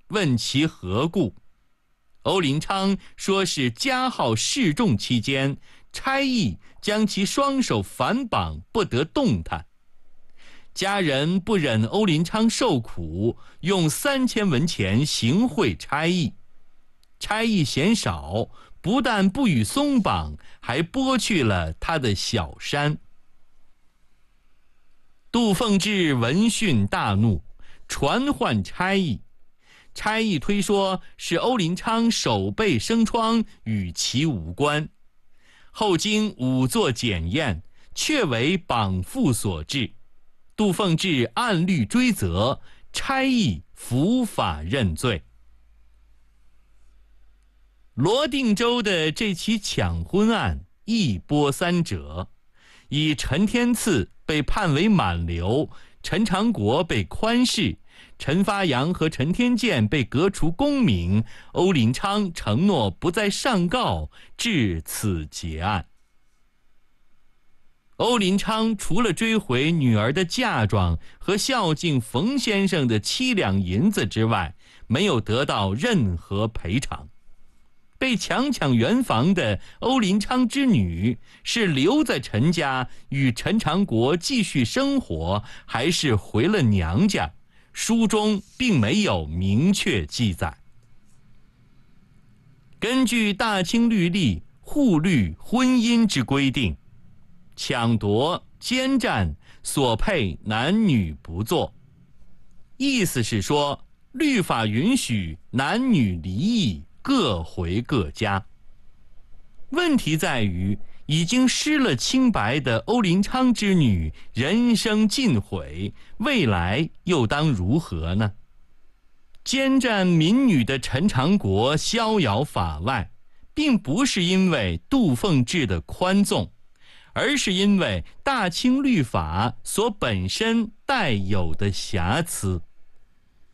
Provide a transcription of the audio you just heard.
问其何故。欧林昌说是加号示众期间，差役将其双手反绑，不得动弹。家人不忍欧林昌受苦，用3000文钱行贿差役。差役嫌少，不但不予松绑，还剥去了他的小衫。杜凤至闻讯大怒，传唤差役。差役推说是欧林昌手背生疮，与其无关。后经仵作检验，确为绑缚所致。杜凤至按律追责，差役伏法认罪。罗定州的这起抢婚案一波三折，以陈天赐被判为满流，陈长国被宽释，陈发阳和陈天健被革除功名，欧林昌承诺不再上告，至此结案。欧林昌除了追回女儿的嫁妆和孝敬冯先生的7两银子之外，没有得到任何赔偿。被强抢圆房的欧林昌之女是留在陈家与陈长国继续生活，还是回了娘家，书中并没有明确记载。根据大清律例户律婚姻之规定，抢夺、奸占、索配男女不做，意思是说，律法允许男女离异，各回各家。问题在于，已经失了清白的欧林昌之女人生尽毁，未来又当如何呢？奸占民女的陈长国逍遥法外，并不是因为杜凤至的宽纵，而是因为大清律法所本身带有的瑕疵。